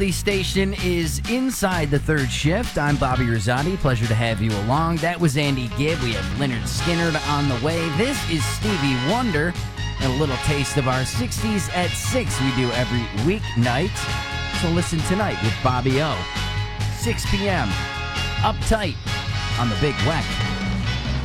The station is Inside the Third Shift. I'm Bobby Rosati. Pleasure to have you along. That was Andy Gibb. We have Leonard Skinner on the way. This is Stevie Wonder and a little taste of our 60s at 6 we do every weeknight. So listen tonight with Bobby O. 6 p.m. Uptight on the Big Weck.